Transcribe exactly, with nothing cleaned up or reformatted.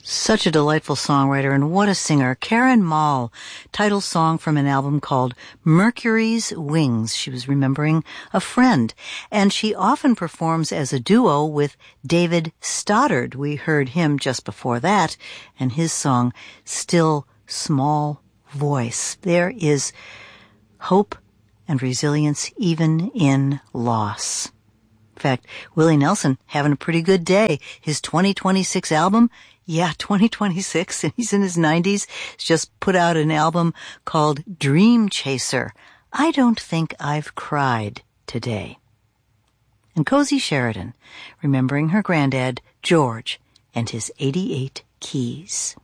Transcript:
Such a delightful songwriter, and what a singer. Karen Mall, title song from an album called Mercury's Wings. She was remembering a friend, and she often performs as a duo with David Stoddard. We heard him just before that, and his song, Still Small Voice. There is hope and resilience even in loss. In fact, Willie Nelson having a pretty good day. His twenty twenty-six album, yeah, twenty twenty-six, and he's in his nineties, he's just put out an album called Dream Chaser. I don't think I've cried today. And Cozy Sheridan, remembering her granddad, George, and his eighty-eight keys.